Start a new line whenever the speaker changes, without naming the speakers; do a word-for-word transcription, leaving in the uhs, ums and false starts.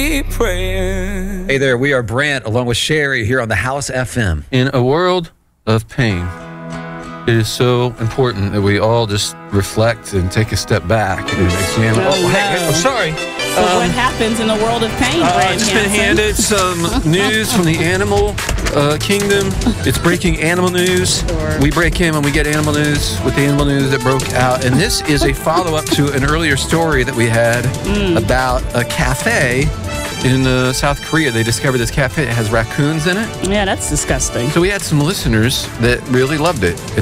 Hey there, we are Brant along with Sherry here on the House F M.
In a world of pain, it is so important that we all just reflect and take a step back and examine.
Oh,
Oh, hey, hey,
no.
oh, sorry.
So what happens in the world of pain,
Uh,
Brant
I've just been
Hansen?
handed some news from the animal uh, kingdom. It's breaking animal news.
Sure.
We break in when we get animal news with the animal news that broke out. And this is a follow-up to an earlier story that we had about a cafe in uh, South Korea. They discovered this cafe that has raccoons in it.
Yeah, that's disgusting.
So we had some listeners that really loved it.